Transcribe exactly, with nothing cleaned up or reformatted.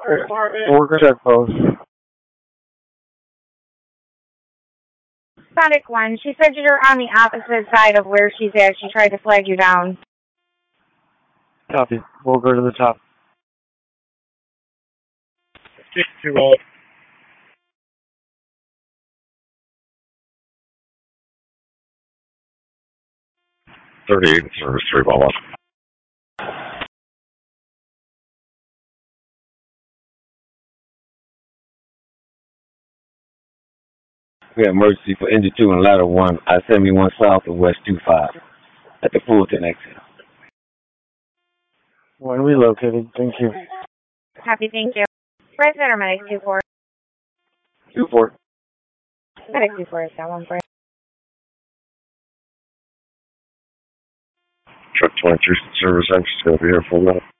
We're going to check both. Sonic one, she said you're on the opposite side of where she's at. She tried to flag you down. Copy. We'll go to the top. Two roll. thirty-eight service three ball one. We have emergency for engine two and ladder one, I seventy-one south of West two five at the Fulton exit. When we located, thank you. Happy, thank you. Right there, Medic two four. two four. Medic two four is that one for you. Truck twenty-two service exit is going to be here for a minute.